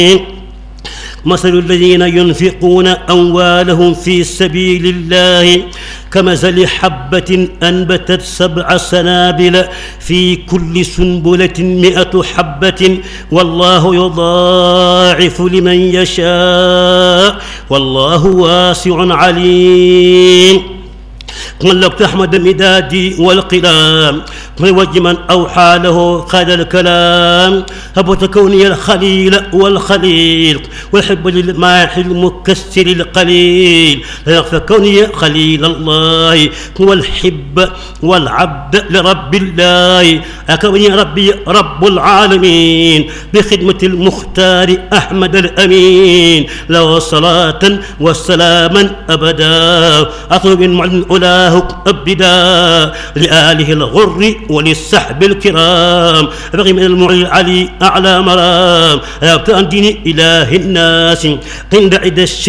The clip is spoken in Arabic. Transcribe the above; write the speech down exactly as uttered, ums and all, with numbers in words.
مثل الذين ينفقون أموالهم في سبيل الله كمثل حبة أنبتت سبع سنابل في كل سنبلة مئة حبة والله يضاعف لمن يشاء والله واسع عليم. ملكت أحمد مدادي والقلام من وجه من أوحى له خال الكلام هبت كوني الخليل والخليل والحب للماح المكسر القليل فكوني خليل الله والحب والعبد لرب الله أكوني ربي رب العالمين بخدمة المختار أحمد الأمين له صلاة وسلاما أبدا أطلب من معلم أولاه أبدا لآله الغر وللسحب الكرام أبغي من المعلي العلي أعلى مرام أبتأ دين إله الناس عند عد الشرك